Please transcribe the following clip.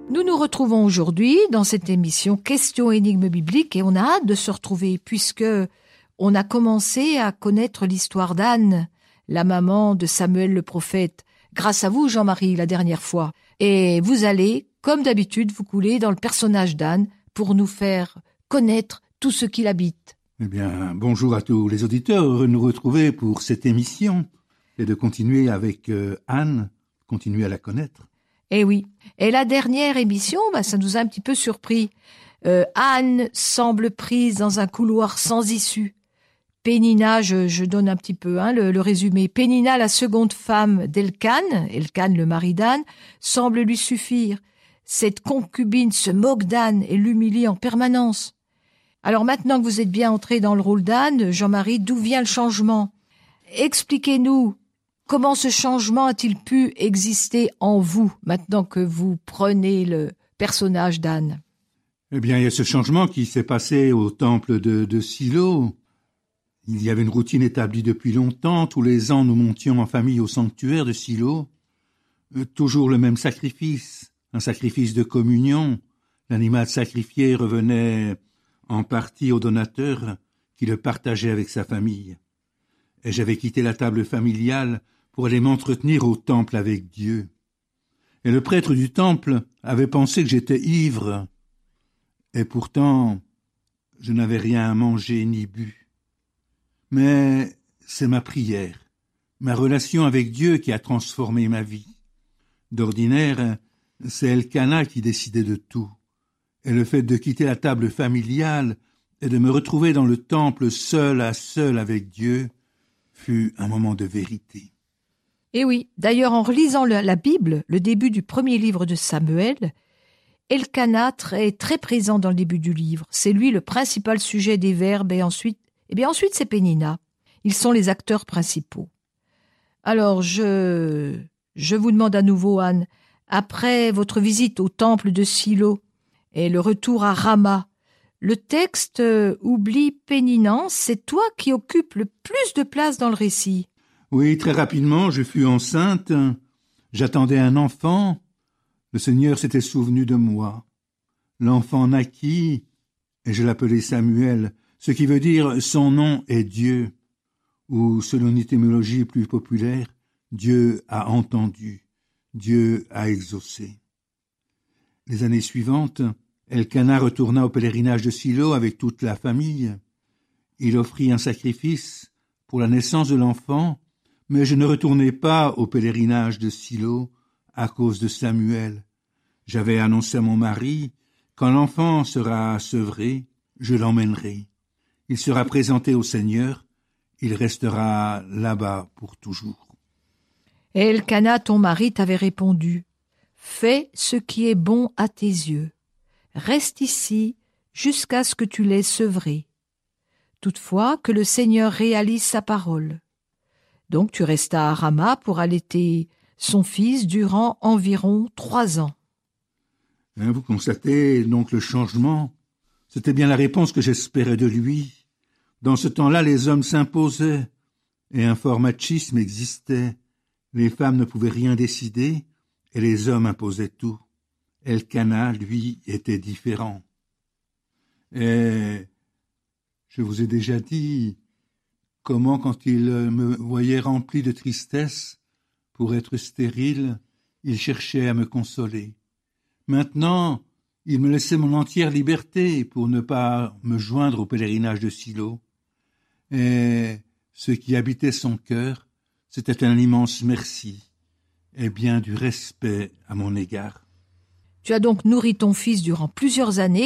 Nous nous retrouvons aujourd'hui dans cette émission Questions et énigmes bibliques et on a hâte de se retrouver puisque on a commencé à connaître l'histoire d'Anne, la maman de Samuel le prophète, grâce à vous Jean-Marie la dernière fois. Et vous allez, comme d'habitude, vous couler dans le personnage d'Anne pour nous faire connaître tout ce qu'il habite. Eh bien, bonjour à tous les auditeurs, heureux de nous retrouver pour cette émission et de continuer avec Anne, continuer à la connaître. Eh oui. Et la dernière émission, ça nous a un petit peu surpris. Anne semble prise dans un couloir sans issue. Pénina, je donne un petit peu le résumé. Pénina, la seconde femme d'Elkane, Elkane le mari d'Anne, semble lui suffire. Cette concubine se moque d'Anne et l'humilie en permanence. Alors maintenant que vous êtes bien entré dans le rôle d'Anne, Jean-Marie, d'où vient le changement? Expliquez-nous. Comment ce changement a-t-il pu exister en vous, maintenant que vous prenez le personnage d'Anne? Eh bien, il y a ce changement qui s'est passé au temple de Silo. Il y avait une routine établie depuis longtemps. Tous les ans, nous montions en famille au sanctuaire de Silo. Toujours le même sacrifice, un sacrifice de communion. L'animal sacrifié revenait en partie au donateur qui le partageait avec sa famille. Et j'avais quitté la table familiale pour aller m'entretenir au temple avec Dieu. Et le prêtre du temple avait pensé que j'étais ivre. Et pourtant, je n'avais rien manger ni bu. Mais c'est ma prière, ma relation avec Dieu qui a transformé ma vie. D'ordinaire, c'est Elkana qui décidait de tout. Et le fait de quitter la table familiale et de me retrouver dans le temple seul à seul avec Dieu fut un moment de vérité. Et oui, d'ailleurs en relisant la Bible, le début du premier livre de Samuel, Elkana est très présent dans le début du livre. C'est lui le principal sujet des verbes et ensuite c'est Pénina. Ils sont les acteurs principaux. Alors je vous demande à nouveau, Anne, après votre visite au temple de Silo et le retour à Rama, le texte oublie Péninan, c'est toi qui occupes le plus de place dans le récit. Oui, très rapidement, je fus enceinte. J'attendais un enfant. Le Seigneur s'était souvenu de moi. L'enfant naquit, et je l'appelai Samuel, ce qui veut dire « son nom est Dieu », ou selon une étymologie plus populaire, « Dieu a entendu », « Dieu a exaucé ». Les années suivantes, Elkana retourna au pèlerinage de Silo avec toute la famille. Il offrit un sacrifice pour la naissance de l'enfant, mais je ne retournai pas au pèlerinage de Silo à cause de Samuel. J'avais annoncé à mon mari, quand l'enfant sera sevré, je l'emmènerai. Il sera présenté au Seigneur, il restera là-bas pour toujours. Et Elkana, ton mari, t'avait répondu, « Fais ce qui est bon à tes yeux. Reste ici jusqu'à ce que tu l'aies sevré. Toutefois, que le Seigneur réalise sa parole. » Donc tu restas à Rama pour allaiter son fils durant environ 3 ans. Vous constatez donc le changement. C'était bien la réponse que j'espérais de lui. Dans ce temps-là, les hommes s'imposaient et un fort machisme existait. Les femmes ne pouvaient rien décider et les hommes imposaient tout. Elkana, lui, était différent. Et je vous ai déjà dit comment, quand il me voyait rempli de tristesse pour être stérile, il cherchait à me consoler. Maintenant, il me laissait mon entière liberté pour ne pas me joindre au pèlerinage de Silo. Et ce qui habitait son cœur, c'était un immense merci et bien du respect à mon égard. Tu as donc nourri ton fils durant plusieurs années